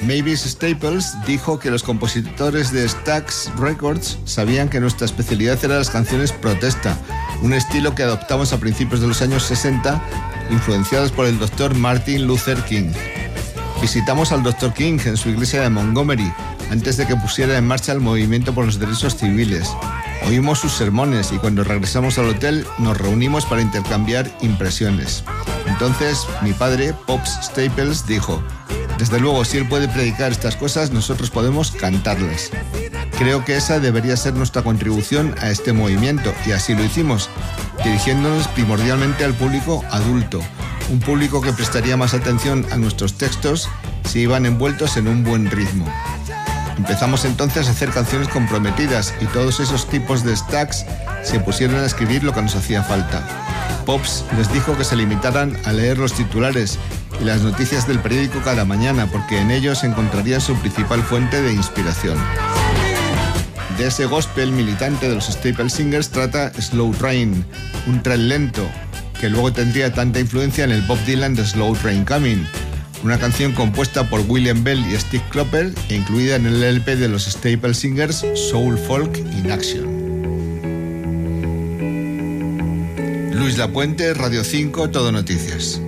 Mavis Staples dijo que los compositores de Stax Records sabían que nuestra especialidad eran las canciones protesta, un estilo que adoptamos a principios de los años 60, influenciados por el Dr. Martin Luther King. Visitamos al Dr. King en su iglesia de Montgomery, antes de que pusiera en marcha el movimiento por los derechos civiles. Oímos sus sermones y cuando regresamos al hotel nos reunimos para intercambiar impresiones. Entonces, mi padre, Pops Staples, dijo: desde luego, si él puede predicar estas cosas, nosotros podemos cantarlas. Creo que esa debería ser nuestra contribución a este movimiento, y así lo hicimos, dirigiéndonos primordialmente al público adulto, un público que prestaría más atención a nuestros textos si iban envueltos en un buen ritmo. Empezamos entonces a hacer canciones comprometidas y todos esos tipos de stacks se pusieron a escribir lo que nos hacía falta. Pops les dijo que se limitaran a leer los titulares y las noticias del periódico cada mañana, porque en ellos encontrarían su principal fuente de inspiración. De ese gospel militante de los Staple Singers trata Slow Train, un tren lento, que luego tendría tanta influencia en el Bob Dylan de Slow Train Coming, una canción compuesta por William Bell y Steve Cropper e incluida en el LP de los Staple Singers Soul Folk in Action. Luis Lapuente, Radio 5, Todo Noticias.